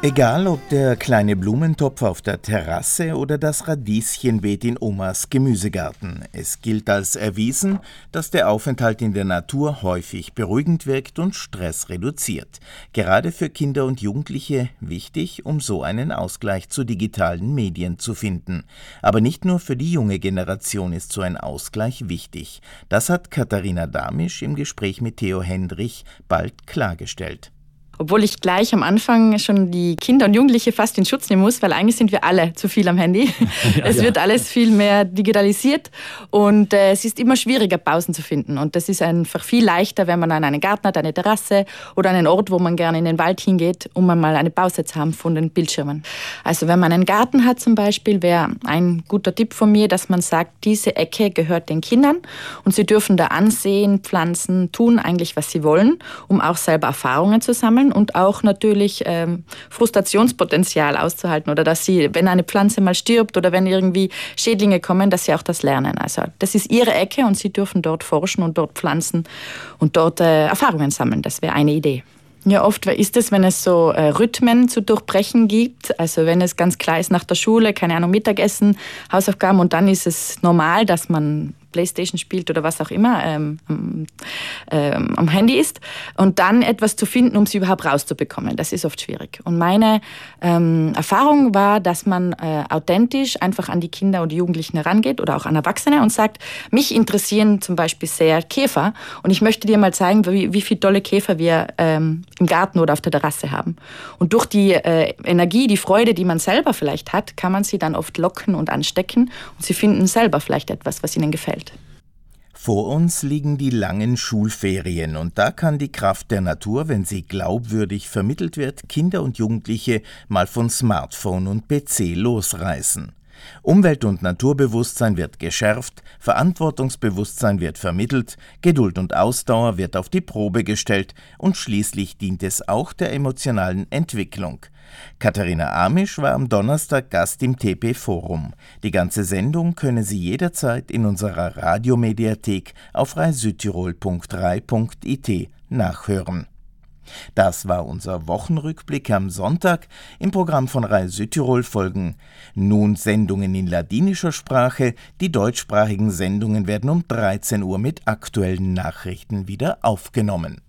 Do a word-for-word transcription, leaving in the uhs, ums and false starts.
Egal ob der kleine Blumentopf auf der Terrasse oder das Radieschen weht in Omas Gemüsegarten. Es gilt als erwiesen, dass der Aufenthalt in der Natur häufig beruhigend wirkt und Stress reduziert. Gerade für Kinder und Jugendliche wichtig, um so einen Ausgleich zu digitalen Medien zu finden. Aber nicht nur für die junge Generation ist so ein Ausgleich wichtig. Das hat Katharina Damisch im Gespräch mit Theo Hendrich bald klargestellt. Obwohl ich gleich am Anfang schon die Kinder und Jugendliche fast in Schutz nehmen muss, weil eigentlich sind wir alle zu viel am Handy. Ja, es ja. wird alles viel mehr digitalisiert und äh, es ist immer schwieriger, Pausen zu finden. Und das ist einfach viel leichter, wenn man dann einen Garten hat, eine Terrasse oder einen Ort, wo man gerne in den Wald hingeht, um mal eine Pause zu haben von den Bildschirmen. Also wenn man einen Garten hat zum Beispiel, wäre ein guter Tipp von mir, dass man sagt, diese Ecke gehört den Kindern und sie dürfen da ansehen, pflanzen, tun eigentlich, was sie wollen, um auch selber Erfahrungen zu sammeln und auch natürlich ähm, Frustrationspotenzial auszuhalten oder dass sie, wenn eine Pflanze mal stirbt oder wenn irgendwie Schädlinge kommen, dass sie auch das lernen. Also das ist ihre Ecke und sie dürfen dort forschen und dort pflanzen und dort äh, Erfahrungen sammeln. Das wäre eine Idee. Ja, oft ist es, wenn es so äh, Rhythmen zu durchbrechen gibt, also wenn es ganz klar ist nach der Schule, keine Ahnung, Mittagessen, Hausaufgaben und dann ist es normal, dass man Playstation spielt oder was auch immer ähm, ähm, am Handy ist und dann etwas zu finden, um sie überhaupt rauszubekommen. Das ist oft schwierig. Und meine ähm, Erfahrung war, dass man äh, authentisch einfach an die Kinder und die Jugendlichen herangeht oder auch an Erwachsene und sagt, mich interessieren zum Beispiel sehr Käfer und ich möchte dir mal zeigen, wie, wie viele tolle Käfer wir ähm, im Garten oder auf der Terrasse haben. Und durch die äh, Energie, die Freude, die man selber vielleicht hat, kann man sie dann oft locken und anstecken und sie finden selber vielleicht etwas, was ihnen gefällt. Vor uns liegen die langen Schulferien und da kann die Kraft der Natur, wenn sie glaubwürdig vermittelt wird, Kinder und Jugendliche mal von Smartphone und P C losreißen. Umwelt- und Naturbewusstsein wird geschärft, Verantwortungsbewusstsein wird vermittelt, Geduld und Ausdauer wird auf die Probe gestellt und schließlich dient es auch der emotionalen Entwicklung. Katharina Amisch war am Donnerstag Gast im T P-Forum. Die ganze Sendung können Sie jederzeit in unserer Radiomediathek auf rai südtirol punkt rai punkt i t nachhören. Das war unser Wochenrückblick am Sonntag. Im Programm von Rai Südtirol folgen nun Sendungen in ladinischer Sprache. Die deutschsprachigen Sendungen werden um dreizehn Uhr mit aktuellen Nachrichten wieder aufgenommen.